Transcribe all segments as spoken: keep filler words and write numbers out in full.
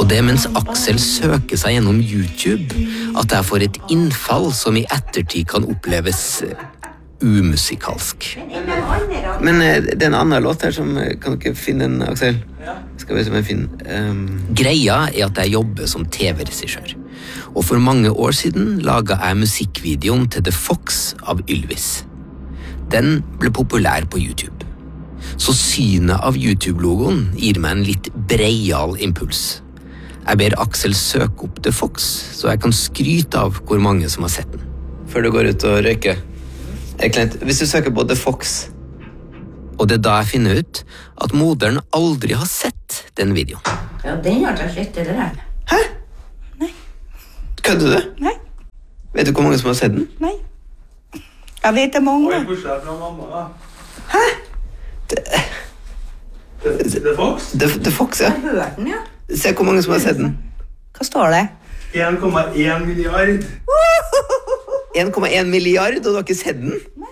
Og det er mens Aksel søker seg gjennom YouTube at jeg får et innfall som i ettertid kan oppleves umusikalsk. Men det er en annen låt her som kan du ikke finne den, Aksel? Skal vi se om jeg finner um... Greia er at jeg jobber som T V-regissør. Og for mange år siden laget jeg musikkvideoen til The Fox av Ylvis. Den ble populær på YouTube. Så synet av YouTube-logoen gir meg en litt breial impuls. Jeg ber Aksel søke opp The Fox, så jeg kan skryte av hvor mange som har sett den. Før du går ut og røyker. Hvis du søker på The Fox. Og det er da jeg finner ut at moderen aldri har sett den videoen. Ja, den har jeg sett, det der. Hæ? Nei. Kødder du? Nei. Vet du hvor mange som har sett den? Nei. Jeg vet det mange. Oi, bortsett fra mamma, da. Hæ? The, The Fox? The, The Fox, ja. Jeg har hørt den, ja. Se hvor mange som har sett den. Hva står det? en komma en milliard. en komma en milliard, og du har ikke sett den? Nei.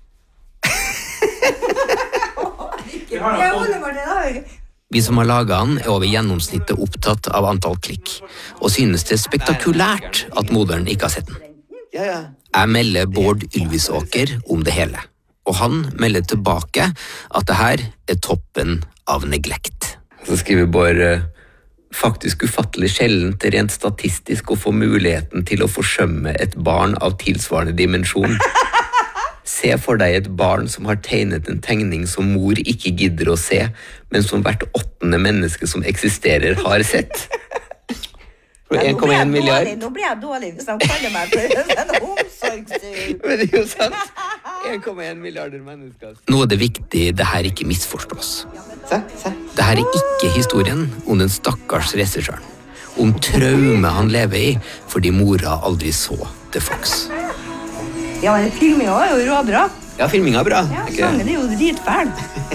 Jeg har Jeg da holder meg til det. Vi som har laget den er over gjennomsnittet opptatt av antall klikk, og synes det er spektakulært at moderen ikke har sett den. Ja, ja. Jeg melder Bård Ylvisåker om det hele, og han melder tilbake at det her er toppen av neglekt. Så skriver Bård eh, faktisk ufattelig sjeldent rent statistisk å få muligheten til å forsømme et barn av tilsvarende dimensjon. Se for deg et barn som har tegnet en tegning som mor ikke gidder å se, men som hvert åttende menneske som eksisterer har sett. For en komma en milliard. Nå blir jeg dårlig hvis de kaller meg for en omsorgsdyr. Men det er jo sant. en komma en milliarder mennesker. Nå er det viktig det her ikke misforstås. Se, se. Det her er ikke historien om den stakkars regissøren, om traume han lever i fordi mora aldri så The Fox. Ja, men filminga er jo råbra. Ja, filminga er bra. Ja, Ikke? sangen er jo dritfæl.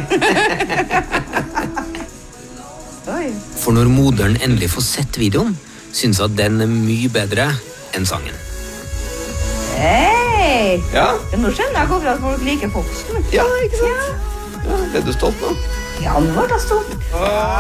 Oi. For når moderen endelig får sett videoen, synes jeg at den er mye bedre enn sangen. Hei! Ja, Ja, nå skjønner jeg hvorfor at folk liker Fox. ja, ikke sant? Ja, ble du stolt nå? Ja, nå ble jeg stolt.